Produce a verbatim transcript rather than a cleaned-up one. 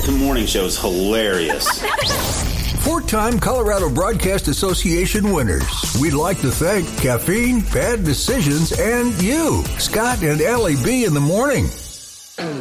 morning show is hilarious. Four-time Colorado Broadcast Association winners. We'd like to thank Caffeine, Bad Decisions, and you, Scott and Ellie B. in the morning.